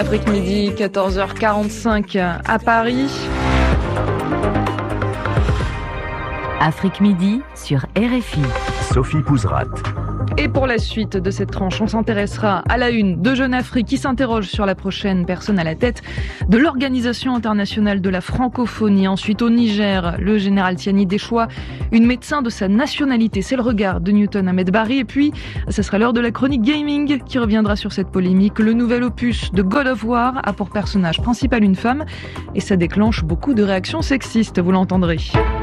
Afrique Midi, 14h45 à Paris. Afrique Midi sur RFI. Sophie Pouzrat. Et pour la suite de cette tranche, on s'intéressera à la une de Jeune Afrique qui s'interroge sur la prochaine personne à la tête de l'Organisation internationale de la francophonie. Ensuite, au Niger, le général Tiani déchoit une médecin de sa nationalité. C'est le regard de Newton Ahmed Barry. Et puis, ce sera l'heure de la chronique gaming qui reviendra sur cette polémique. Le nouvel opus de God of War a pour personnage principal une femme et ça déclenche beaucoup de réactions sexistes, vous l'entendrez.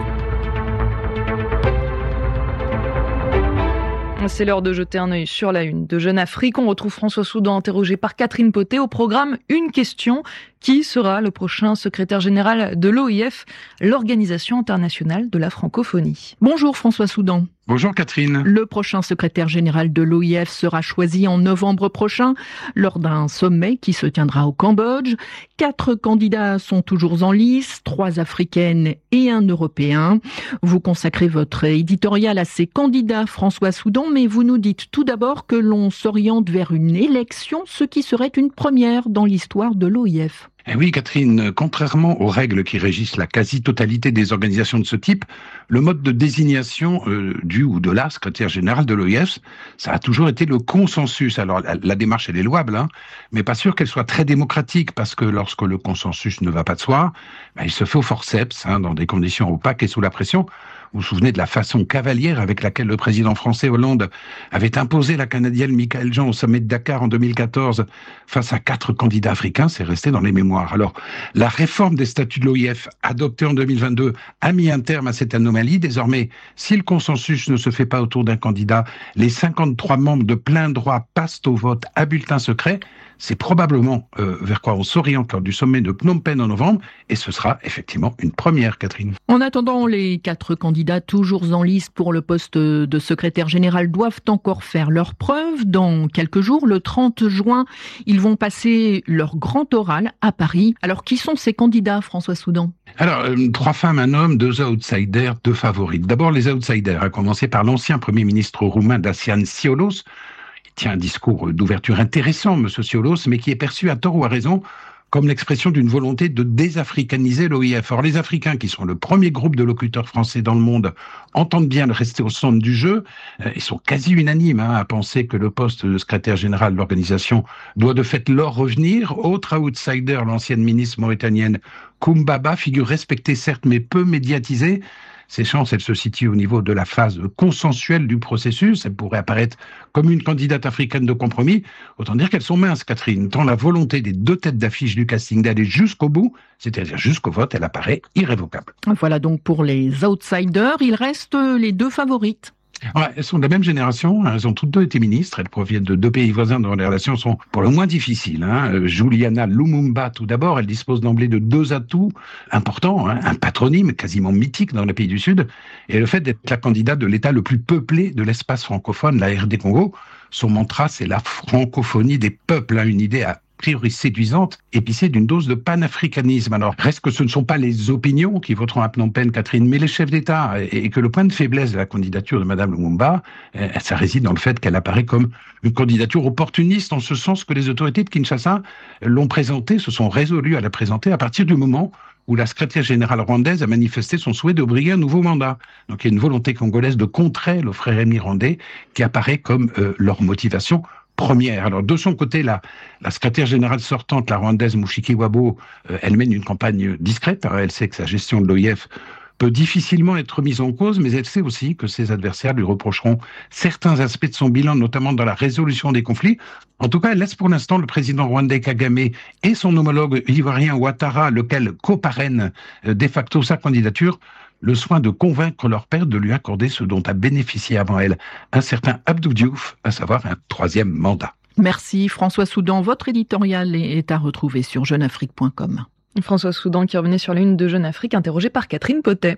C'est l'heure de jeter un œil sur la une de Jeune Afrique. On retrouve François Soudan interrogé par Catherine Potet. Au programme, une question. Qui sera le prochain secrétaire général de l'OIF, l'Organisation internationale de la francophonie? Bonjour François Soudan. Bonjour Catherine. Le prochain secrétaire général de l'OIF sera choisi en novembre prochain lors d'un sommet qui se tiendra au Cambodge. 4 candidats sont toujours en lice, 3 africaines et 1 européen. Vous consacrez votre éditorial à ces candidats, François Soudan, mais vous nous dites tout d'abord que l'on s'oriente vers une élection, ce qui serait une première dans l'histoire de l'OIF. Eh oui, Catherine, contrairement aux règles qui régissent la quasi-totalité des organisations de ce type, le mode de désignation du ou de la secrétaire générale de l'OIF, ça a toujours été le consensus. Alors, la démarche, elle est louable, mais pas sûr qu'elle soit très démocratique, parce que lorsque le consensus ne va pas de soi, il se fait au forceps, dans des conditions opaques et sous la pression. Vous vous souvenez de la façon cavalière avec laquelle le président français Hollande avait imposé la Canadienne Michaëlle Jean au sommet de Dakar en 2014 face à 4 candidats africains, c'est resté dans les mémoires. Alors, la réforme des statuts de l'OIF adoptée en 2022 a mis un terme à cette anomalie. Désormais, si le consensus ne se fait pas autour d'un candidat, les 53 membres de plein droit passent au vote à bulletin secret. C'est probablement vers quoi on s'oriente lors du sommet de Phnom Penh en novembre, et ce sera effectivement une première, Catherine. En attendant, les 4 candidats toujours en lice pour le poste de secrétaire général doivent encore faire leurs preuves. Dans quelques jours, le 30 juin, ils vont passer leur grand oral à Paris. Alors, qui sont ces candidats, François Soudan? Alors, 3 femmes, 1 homme, 2 outsiders, 2 favorites. D'abord, les outsiders, à commencer par l'ancien Premier ministre roumain Dacian Cioloș. Il tient un discours d'ouverture intéressant, M. Cioloș, mais qui est perçu à tort ou à raison comme l'expression d'une volonté de désafricaniser l'OIF. Or, les Africains, qui sont le premier groupe de locuteurs français dans le monde, entendent bien rester au centre du jeu. Ils sont quasi unanimes à penser que le poste de secrétaire général de l'organisation doit de fait leur revenir. Autre outsider, l'ancienne ministre mauritanienne Koumbaba, figure respectée certes, mais peu médiatisée. Ses chances, elles se situent au niveau de la phase consensuelle du processus. Elle pourrait apparaître comme une candidate africaine de compromis. Autant dire qu'elles sont minces, Catherine. Tant la volonté des 2 têtes d'affiche du casting d'aller jusqu'au bout, c'est-à-dire jusqu'au vote, elle apparaît irrévocable. Voilà donc pour les outsiders. Il reste les 2 favorites. Ouais, elles sont de la même génération, elles ont toutes 2 été ministres, elles proviennent de 2 pays voisins dont les relations sont pour le moins difficiles. Juliana Lumumba, tout d'abord, elle dispose d'emblée de 2 atouts importants, un patronyme quasiment mythique dans les pays du Sud, et le fait d'être la candidate de l'État le plus peuplé de l'espace francophone, la RD Congo. Son mantra, c'est la francophonie des peuples, une idée à priori séduisante, épicée d'une dose de panafricanisme. Alors, reste que ce ne sont pas les opinions qui voteront à Phnom Penh, Catherine, mais les chefs d'État, et que le point de faiblesse de la candidature de Madame Lumumba, ça réside dans le fait qu'elle apparaît comme une candidature opportuniste, en ce sens que les autorités de Kinshasa l'ont présentée, se sont résolues à la présenter à partir du moment où la secrétaire générale rwandaise a manifesté son souhait de briguer un nouveau mandat. Donc il y a une volonté congolaise de contrer le frère Rémi rwandais qui apparaît comme leur motivation première. Alors, de son côté, la secrétaire générale sortante, la rwandaise Mushikiwabo, elle mène une campagne discrète. Elle sait que sa gestion de l'OIF peut difficilement être mise en cause, mais elle sait aussi que ses adversaires lui reprocheront certains aspects de son bilan, notamment dans la résolution des conflits. En tout cas, elle laisse pour l'instant le président rwandais Kagame et son homologue ivoirien Ouattara, lequel co-parraine de facto sa candidature, le soin de convaincre leur père de lui accorder ce dont a bénéficié avant elle un certain Abdou Diouf, à savoir un 3e mandat. Merci François Soudan. Votre éditorial est à retrouver sur jeuneafrique.com. François Soudan qui revenait sur la une de Jeune Afrique, interrogé par Catherine Potet.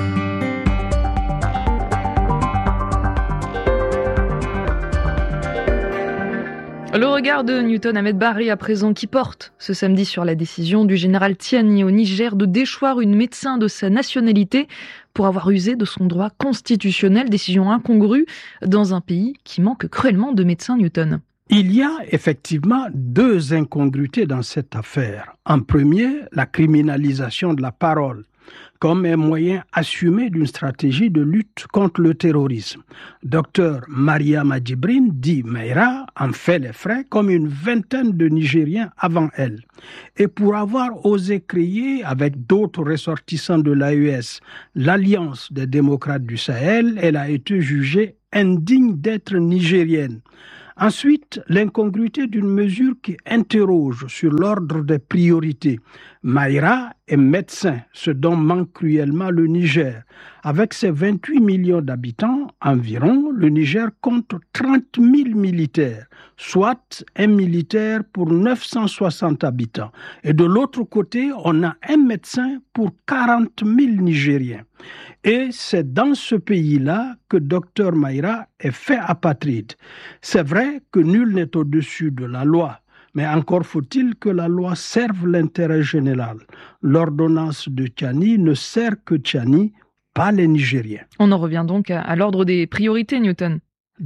Le regard de Newton Ahmed Barry à présent qui porte ce samedi sur la décision du général Tiani au Niger de déchoir une médecin de sa nationalité pour avoir usé de son droit constitutionnel, décision incongrue dans un pays qui manque cruellement de médecins, Newton. Il y a effectivement deux incongruités dans cette affaire. En premier, la criminalisation de la parole comme un moyen assumé d'une stratégie de lutte contre le terrorisme. Dr Mariama Djibrine, dit Meira, en fait les frais comme une vingtaine de Nigériens avant elle. Et pour avoir osé créer, avec d'autres ressortissants de l'AES, l'Alliance des démocrates du Sahel, elle a été jugée indigne d'être nigérienne. Ensuite, l'incongruité d'une mesure qui interroge sur l'ordre des priorités. Meira est médecin, ce dont manque cruellement le Niger. Avec ses 28 millions d'habitants environ, le Niger compte 30 000 militaires, soit un militaire pour 960 habitants. Et de l'autre côté, on a un médecin pour 40 000 Nigériens. Et c'est dans ce pays-là que Dr Meira est fait apatride. C'est vrai que nul n'est au-dessus de la loi, mais encore faut-il que la loi serve l'intérêt général. L'ordonnance de Tchani ne sert que Tchani, pas les Nigériens. On en revient donc à l'ordre des priorités, Newton.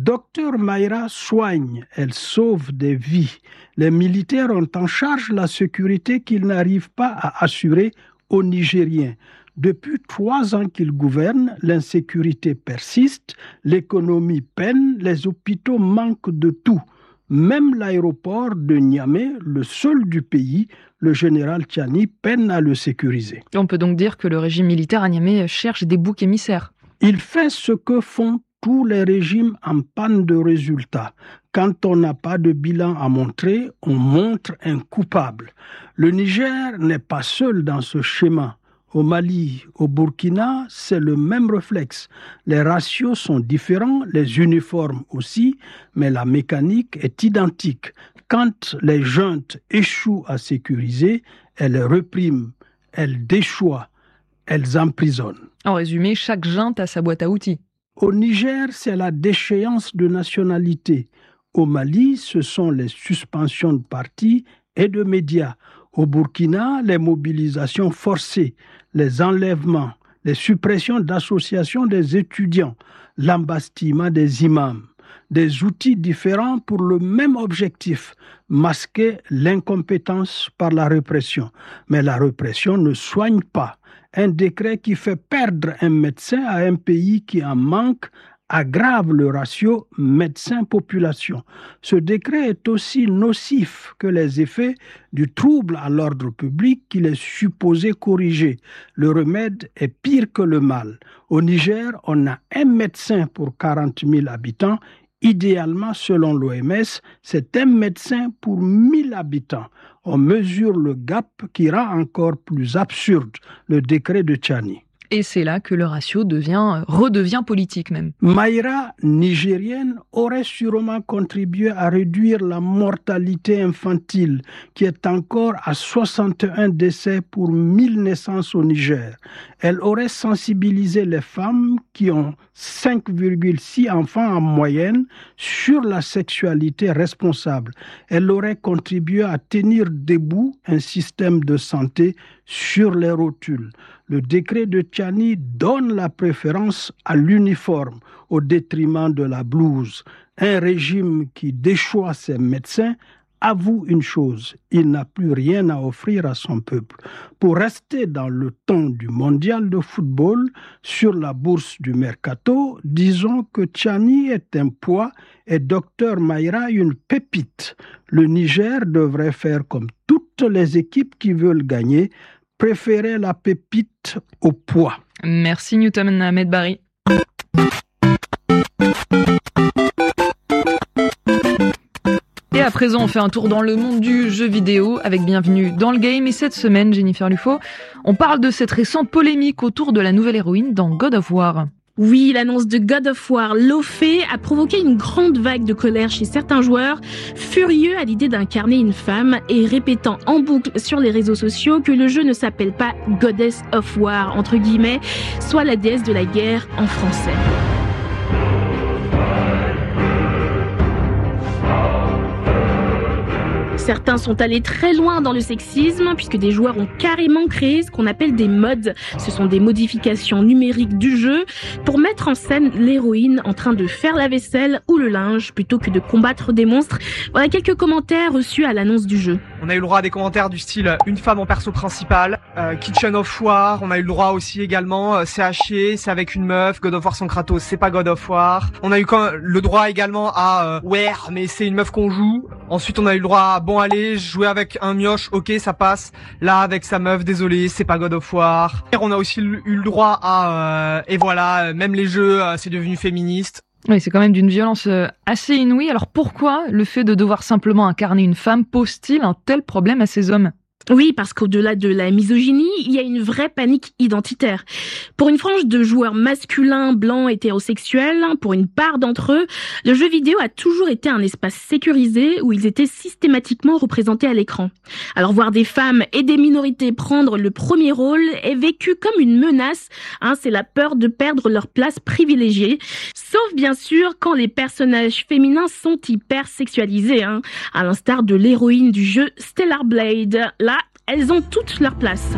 Dr Meira soigne, elle sauve des vies. Les militaires ont en charge la sécurité qu'ils n'arrivent pas à assurer aux Nigériens. Depuis 3 ans qu'ils gouvernent, l'insécurité persiste, l'économie peine, les hôpitaux manquent de tout. Même l'aéroport de Niamey, le seul du pays, le général Tchani peine à le sécuriser. On peut donc dire que le régime militaire à Niamey cherche des boucs émissaires. Il fait ce que font tous les régimes en panne de résultats. Quand on n'a pas de bilan à montrer, on montre un coupable. Le Niger n'est pas seul dans ce schéma. Au Mali, au Burkina, c'est le même réflexe. Les ratios sont différents, les uniformes aussi, mais la mécanique est identique. Quand les juntes échouent à sécuriser, elles répriment, elles déchoient, elles emprisonnent. En résumé, chaque junte a sa boîte à outils. Au Niger, c'est la déchéance de nationalité. Au Mali, ce sont les suspensions de partis et de médias. Au Burkina, les mobilisations forcées, les enlèvements, les suppressions d'associations des étudiants, l'embastillement des imams. Des outils différents pour le même objectif, masquer l'incompétence par la répression. Mais la répression ne soigne pas. Un décret qui fait perdre un médecin à un pays qui en manque aggrave le ratio médecin-population. Ce décret est aussi nocif que les effets du trouble à l'ordre public qu'il est supposé corriger. Le remède est pire que le mal. Au Niger, on a un médecin pour 40 000 habitants. Idéalement, selon l'OMS, c'est un médecin pour 1000 habitants. On mesure le gap qui rend encore plus absurde le décret de Tchani. Et c'est là que le ratio redevient politique même. Meira, nigérienne, aurait sûrement contribué à réduire la mortalité infantile, qui est encore à 61 décès pour 1000 naissances au Niger. Elle aurait sensibilisé les femmes qui ont 5,6 enfants en moyenne sur la sexualité responsable. Elle aurait contribué à tenir debout un système de santé sur les rotules. Le décret de Tchani donne la préférence à l'uniforme au détriment de la blouse. Un régime qui déchoit ses médecins avoue une chose, il n'a plus rien à offrir à son peuple. Pour rester dans le ton du mondial de football, sur la bourse du Mercato, disons que Tchani est un poids et Dr Meira une pépite. Le Niger devrait faire comme toutes les équipes qui veulent gagner, préférer la pépite au poids. Merci Newton Ahmed Barry. Et à présent, on fait un tour dans le monde du jeu vidéo avec Bienvenue dans le Game. Et cette semaine, Jennifer Lufo, on parle de cette récente polémique autour de la nouvelle héroïne dans God of War. Oui, l'annonce de God of War, Lofé, a provoqué une grande vague de colère chez certains joueurs, furieux à l'idée d'incarner une femme et répétant en boucle sur les réseaux sociaux que le jeu ne s'appelle pas Goddess of War, entre guillemets, soit la déesse de la guerre en français. Certains sont allés très loin dans le sexisme puisque des joueurs ont carrément créé ce qu'on appelle des mods. Ce sont des modifications numériques du jeu pour mettre en scène l'héroïne en train de faire la vaisselle ou le linge plutôt que de combattre des monstres. Voilà quelques commentaires reçus à l'annonce du jeu. On a eu le droit à des commentaires du style une femme en perso principal, Kitchen of War. On a eu le droit aussi également c'est haché, c'est avec une meuf, God of War sans Kratos, c'est pas God of War. On a eu le droit également à ouais, mais c'est une meuf qu'on joue. Ensuite on a eu le droit à bon allez, jouer avec un mioche, ok ça passe. Là avec sa meuf, désolé, c'est pas God of War. On a aussi eu le droit à et voilà, même les jeux c'est devenu féministe. Oui, c'est quand même d'une violence assez inouïe. Alors pourquoi le fait de devoir simplement incarner une femme pose-t-il un tel problème à ces hommes ? Oui, parce qu'au-delà de la misogynie, il y a une vraie panique identitaire. Pour une frange de joueurs masculins, blancs, hétérosexuels, pour une part d'entre eux, le jeu vidéo a toujours été un espace sécurisé où ils étaient systématiquement représentés à l'écran. Alors voir des femmes et des minorités prendre le premier rôle est vécu comme une menace, c'est la peur de perdre leur place privilégiée. Sauf bien sûr quand les personnages féminins sont hyper sexualisés, à l'instar de l'héroïne du jeu Stellar Blade. Là, elles ont toutes leur place.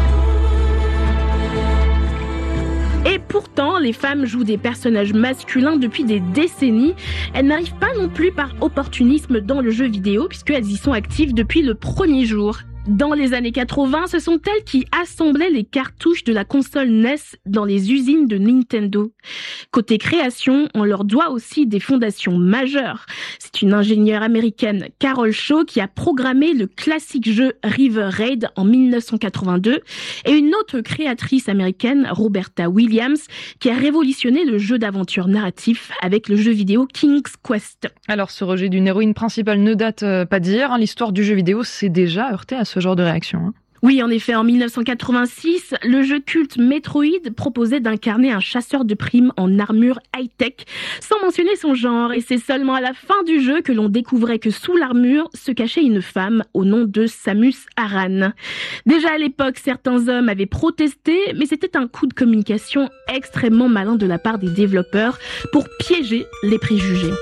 Et pourtant, les femmes jouent des personnages masculins depuis des décennies. Elles n'arrivent pas non plus par opportunisme dans le jeu vidéo, puisqu'elles y sont actives depuis le premier jour. Dans les années 80, ce sont elles qui assemblaient les cartouches de la console NES dans les usines de Nintendo. Côté création, on leur doit aussi des fondations majeures. C'est une ingénieure américaine, Carol Shaw, qui a programmé le classique jeu River Raid en 1982, et une autre créatrice américaine, Roberta Williams, qui a révolutionné le jeu d'aventure narratif avec le jeu vidéo King's Quest. Alors ce rejet d'une héroïne principale ne date pas d'hier. L'histoire du jeu vidéo s'est déjà heurtée à ce genre de réaction. Oui, en effet, en 1986, le jeu culte Metroid proposait d'incarner un chasseur de primes en armure high-tech, sans mentionner son genre. Et c'est seulement à la fin du jeu que l'on découvrait que sous l'armure se cachait une femme au nom de Samus Aran. Déjà à l'époque, certains hommes avaient protesté, mais c'était un coup de communication extrêmement malin de la part des développeurs pour piéger les préjugés.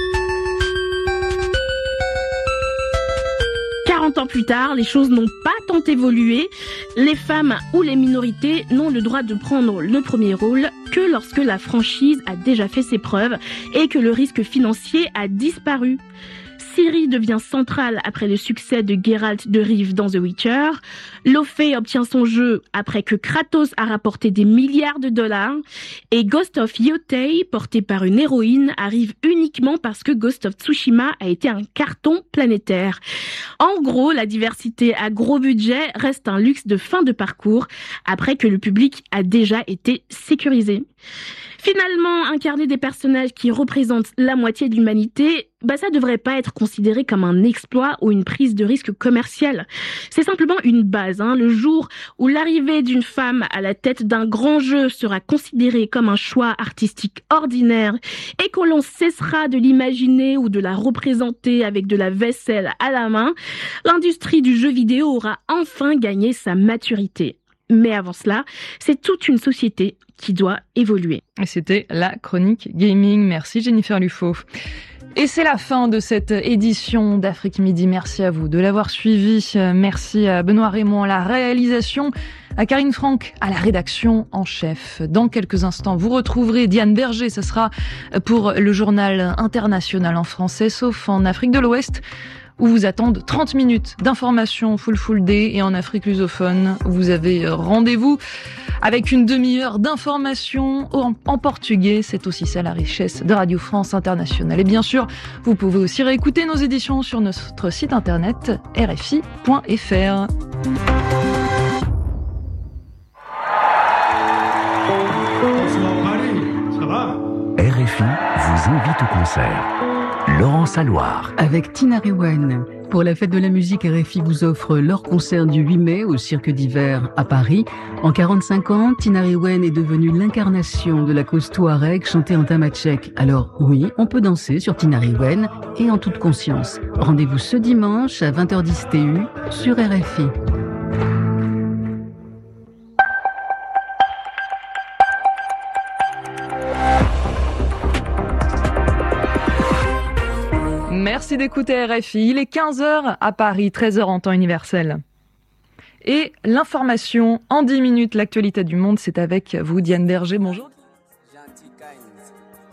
40 ans plus tard, les choses n'ont pas tant évolué. Les femmes ou les minorités n'ont le droit de prendre le premier rôle que lorsque la franchise a déjà fait ses preuves et que le risque financier a disparu. Ciri devient centrale après le succès de Geralt de Rive dans The Witcher. Lofé obtient son jeu après que Kratos a rapporté des milliards de dollars. Et Ghost of Yotei, porté par une héroïne, arrive uniquement parce que Ghost of Tsushima a été un carton planétaire. En gros, la diversité à gros budget reste un luxe de fin de parcours après que le public a déjà été sécurisé. Finalement, incarner des personnages qui représentent la moitié de l'humanité, ça devrait pas être considéré comme un exploit ou une prise de risque commerciale. C'est simplement une base. Le jour où l'arrivée d'une femme à la tête d'un grand jeu sera considérée comme un choix artistique ordinaire et qu'on l'on cessera de l'imaginer ou de la représenter avec de la vaisselle à la main, l'industrie du jeu vidéo aura enfin gagné sa maturité. Mais avant cela, c'est toute une société qui doit évoluer. Et c'était la chronique gaming. Merci Jennifer Lufo. Et c'est la fin de cette édition d'Afrique Midi. Merci à vous de l'avoir suivi. Merci à Benoît Raymond à la réalisation, à Karine Franck à la rédaction en chef. Dans quelques instants, vous retrouverez Diane Berger. Ce sera pour le journal international en français, sauf en Afrique de l'Ouest, où vous attendent 30 minutes d'information full day, et en Afrique lusophone, vous avez rendez-vous avec une demi-heure d'information en portugais. C'est aussi ça la richesse de Radio France Internationale. Et bien sûr, vous pouvez aussi réécouter nos éditions sur notre site internet rfi.fr. RFI vous invite au concert. Laurence Alloire. Avec Tinariwen. Pour la fête de la musique, RFI vous offre leur concert du 8 mai au Cirque d'hiver à Paris. En 45 ans, Tinariwen est devenue l'incarnation de la cause touareg chantée en tamatchek. Alors oui, on peut danser sur Tinariwen et en toute conscience. Rendez-vous ce dimanche à 20h10 TU sur RFI. Merci d'écouter RFI. Il est 15h à Paris, 13h en temps universel. Et l'information en 10 minutes, l'actualité du monde, c'est avec vous, Diane Berger. Bonjour.